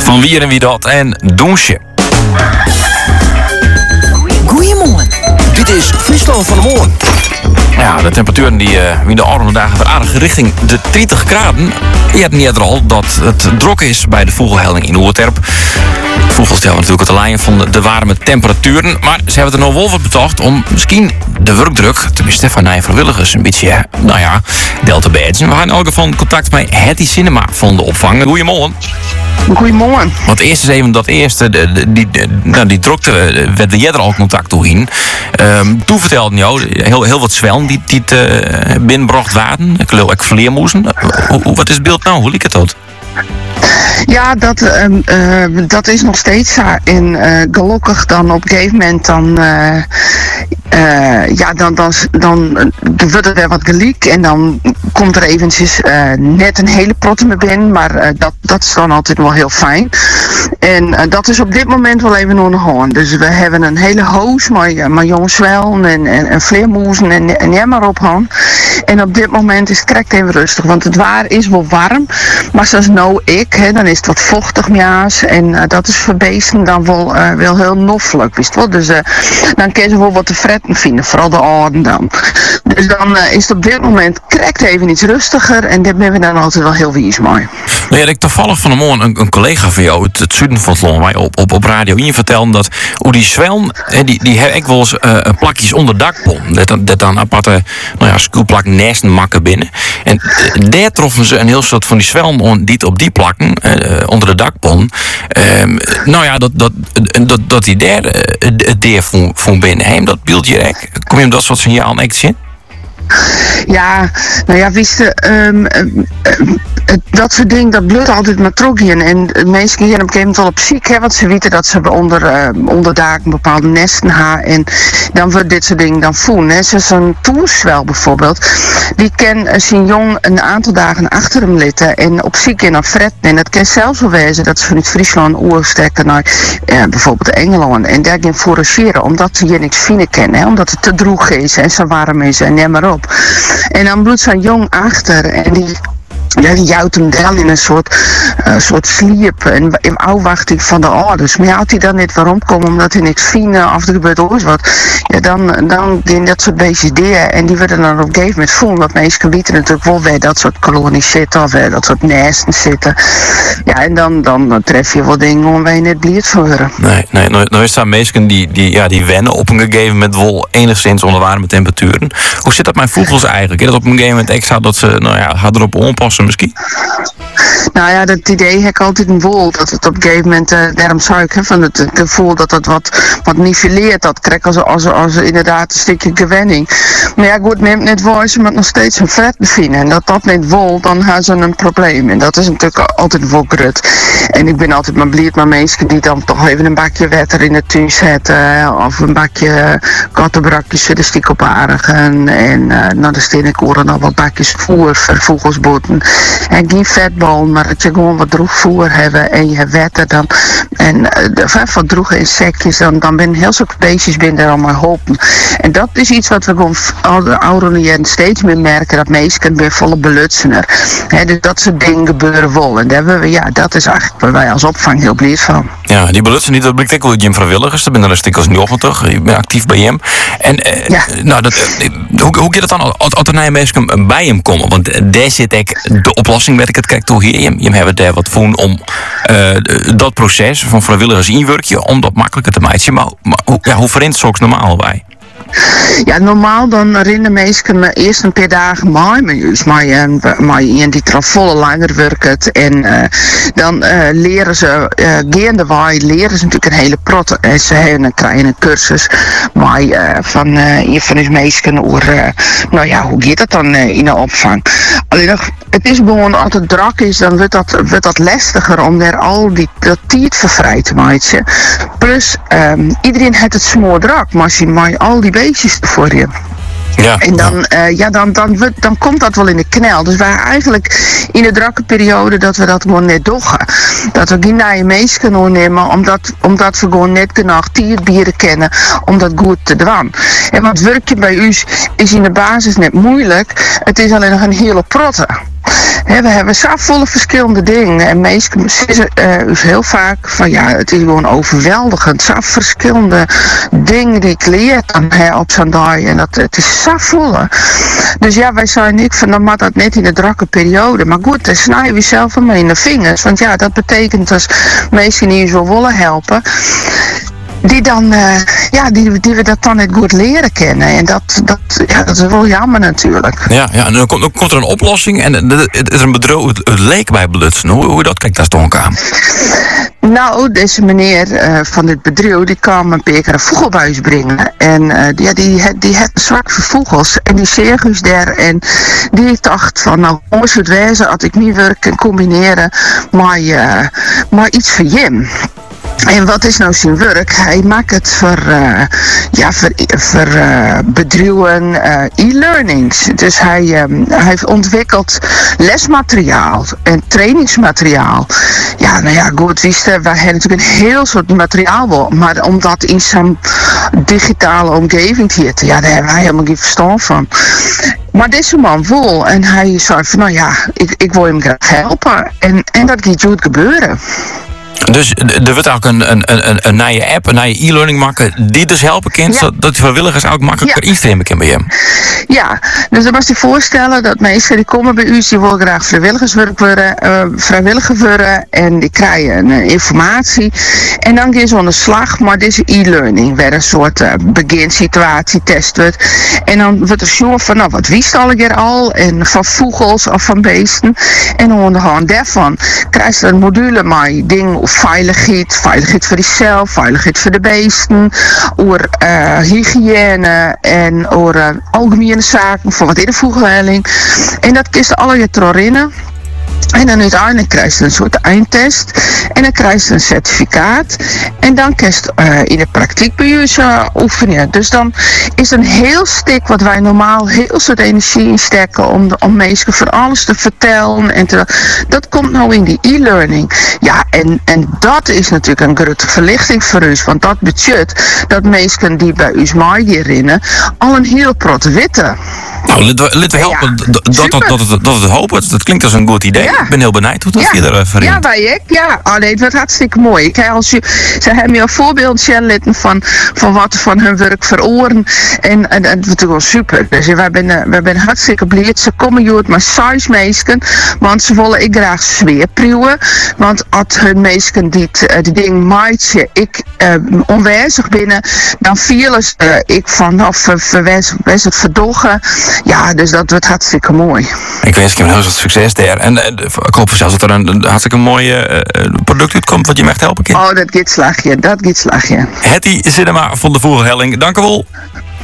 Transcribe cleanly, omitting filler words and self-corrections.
Van Wier en Wie dat en Doensje. Goedemorgen. Dit is Friesland van de Morgen. Ja, de temperaturen die in de aankomende dagen weer aardig richting de 30 graden. Je hebt niet al dat het druk is bij de vogelhelling in Oerterp. Vogels stellen natuurlijk het lijn van de warme temperaturen. Maar ze hebben er nog wel wat bedacht om misschien de werkdruk, tenminste van de vrijwilligers, een beetje, deel te badgen. We gaan in elk geval contact met Hetty Cinema van de opvang. Goedemorgen. Goedemorgen. Want eerst is even dat eerste, die drukte, werd er al contact doorheen. Toen vertelde jou heel wat zwellen die het binnenbracht waren. Ik geloof ook vleermoezen. Wat is het beeld nou? Hoe liep het dat? Ja, dat is nog steeds zo. En gelukkig dan op een gegeven moment dan wordt er weer wat geliek en dan komt er eventjes net een hele protte mee binnen, maar dat is dan altijd wel heel fijn. En dat is op dit moment wel even nog aan. Dus we hebben een hele hoos met jonge zwellen en vleermoezen en jammer op hand. En op dit moment is het correct even rustig, want het waar is wel warm, maar zoals nou dan is het wat vochtig mjaas en dat is voor beesten dan wel heel noffelijk, wist wel. Dus dan kun je wel wat te fretten vinden, vooral de oren dan. Dus dan is het op dit moment correct even iets rustiger en daar ben we dan altijd wel heel wies mee. Nou ja, ik toevallig van de morgen een collega van jou uit het zuiden van het land, wij op Radio 1 vertelde dat hoe die zwelm, die heb ik wel eens plakjes onder dakpom. Dat dan aparte, schuurplak nesten makken binnen. En daar troffen ze een heel soort van die zwelm die op die plakken onder de dakpom. Dat die daar het deer van binnen hem, dat beeldje ek. Kom je hem dat soort signaal echt zien? Ja, wist je, dat soort dingen, dat bloedt altijd maar trogien. En mensen hier op een gegeven moment wel op ziek, want ze weten dat ze onder daken bepaalde nesten hebben. En dan wordt dit soort dingen dan voelen. Zo'n toerswel bijvoorbeeld, die kan zijn jong een aantal dagen achter hem litten en op ziek en op fretten. En dat kan zelfs wel wezen dat ze vanuit Friesland oorstekken naar bijvoorbeeld Engeland. En daar gaan forageren, omdat ze hier niks vinden kennen. Omdat het te droeg is en zo warm is en neem maar op. En dan bloedt zo'n jong achter en die jouwt hem dan in een soort sliep en in afwachting van de ouders. Maar als hij dan net waarom komt omdat hij niks vinden of er gebeurt ooit wat, dan gaan dat soort beestjes dieren en die worden dan op een gegeven moment voelen dat mensen weten natuurlijk wel waar dat soort kolonies zitten of waar dat soort nesten zitten. Ja, en dan tref je wel dingen om waar je net bliert voor horen. Nee, nou is daar mensen die wennen op een gegeven moment wel enigszins onder warme temperaturen. Hoe zit dat met vogels eigenlijk? Is dat op een gegeven moment extra dat ze gaan erop onpassen misschien? Nou ja, dat idee heb ik altijd een wol. Dat het op een gegeven moment, daarom zou ik van het gevoel dat het wat niveleert. Dat krijg als inderdaad een stukje gewenning. Maar ja, goed, neemt net wel, ze moet nog steeds een fret bevinden. En dat net wol, dan hebben ze een probleem. En dat is natuurlijk altijd wel grut. En ik ben altijd maar blij met mensen die dan toch even een bakje water in de tuin zetten. Of een bakje kattenbrakjes voor de stiekoparigen. En dan steen ik oren nog wat bakjes voer voor vogelsboten. En geen vetbal, maar dat je gewoon wat droeg voer hebben en je hebt wetten dan. En wat droege insectjes, dan ben heel veel beestjes binnen allemaal hopen. En dat is iets wat we gewoon de oudere jaren steeds meer merken, dat mensen weer volle belutsener. Dus dat soort dingen gebeuren wel. En daar hebben we, dat is eigenlijk waar wij als opvang heel blij van. Ja, die belutsen niet, dat blijkt ook wel Jim vrijwilligers. Er ben er een stuk als 90. Ik ben actief bij hem. En hoe gaat het dan als er mensen bij hem komen? Want daar zit ik de oplossing, werd ik het kijk toe hier. Je hebt daar wat voor om dat proces van vrijwilligers inwerken om dat makkelijker te maken. Maar hoe verint het ook normaal bij? Ja, normaal dan herinneren mensen me eerst een paar dagen maar die er al volle langer werkt. En dan leren ze, gaandeweg leren ze natuurlijk een hele prot. Ze hebben krijgen een cursus van de mensen over, hoe gaat dat dan in de opvang? Alleen het is gewoon, als het druk is, dan wordt dat lastiger om daar al dat tijd voor vrij te maken. Plus, iedereen heeft het smoor druk, maar al die beestjes voor je. Ja, en dan komt dat wel in de knel. Dus wij eigenlijk in de drukke periode dat we dat gewoon net doen. Dat we geen nieuwe mensen kunnen nemen, omdat we gewoon net genoeg tierbieren kennen om dat goed te doen. En wat werk je bij u is in de basis net moeilijk. Het is alleen nog een hele protte. We hebben zoveel verschillende dingen. En meestal is heel vaak van ja, het is gewoon overweldigend. Zo verschillende dingen die ik leer dan op zo'n dag. En het is zo vol. Dus ja, wij zijn niet van dan mag dat net in de drukke periode. Maar goed, dan snijden we zelf maar in de vingers. Want ja, dat betekent als mensen die je zo willen helpen. Die dan, die we dat dan niet goed leren kennen. En dat is wel jammer natuurlijk. Ja, en dan komt er een oplossing en het is een bedrijf, het leek bij Blutsen. Hoe dat kijkt daar stonk aan? Nou, deze meneer van dit bedrijf, die kwam een paar keer een vogelbuis brengen. En die had zwak voor vogels. En die circus daar. En die dacht van, nou, mooi zou het wezen als ik mijn werk kan combineren maar iets voor Jim. En wat is nou zijn werk? Hij maakt het voor bedrijven e-learnings. Dus hij ontwikkelt lesmateriaal en trainingsmateriaal. Ja, nou ja, goed, wij hebben natuurlijk een heel soort materiaal, maar om dat in zo'n digitale omgeving te zetten, ja, daar hebben wij helemaal geen verstand van. Maar deze man vol en hij zei van, nou ja, ik wil hem graag helpen. En dat gaat goed gebeuren. Dus er wordt ook een nieuwe app, een nieuwe e-learning maken die dus helpen kan, zodat die vrijwilligers ook makkelijker instemmen kunnen bij hem. Ja, dus dan moet je voorstellen dat mensen die komen bij u, die willen graag vrijwilliger worden en die krijgen informatie. En dan gaan ze aan de slag, maar deze e-learning werd een soort beginsituatie, test wordt. En dan wordt er zo van, nou, wat wist al keer al, en van vogels of van beesten. En aan de hand daarvan krijg je een module met dingen of veiligheid voor jezelf, veiligheid voor de beesten, over hygiëne en over algemene zaken voor wat in de vogelheiling. En dat kist alle je erin. En dan uiteindelijk krijg je een soort eindtest. En dan krijg je een certificaat. En dan krijg je in de praktijk bij je oefenen. Dus dan is een heel stuk wat wij normaal heel soort energie insteken om mensen van alles te vertellen. En dat komt nou in die e-learning. Ja, en dat is natuurlijk een grote verlichting voor ons. Want dat budget, dat mensen die bij ons maaien al een heel prot weten. Nou, laten we helpen dat het hopen. Dat klinkt als een goed idee. Ja. Ik ben heel benieuwd hoe dat verder verricht. Ja, wij ik. Ja, nee, het wordt hartstikke mooi. Ze hebben me een voorbeeld laten van wat van hun werk veroren. En dat is natuurlijk wel super. Dus wij zijn hartstikke blij. Ze komen hier maar 6 mensen. Want ze willen ik graag sfeerproeven. Want als hun mensen die ding maaitje, ik onwijzig binnen, dan vielen ze ik vanaf verwijs het verdoggen. Ja, dus dat wordt hartstikke mooi. Ik wens je heel veel succes daar. En ik hoop zelfs dat er een hartstikke mooi product uitkomt wat je me echt helpen kan. Oh, dat gaat slagje. Hetty Cinema van de Vogelhelling. Dank u wel.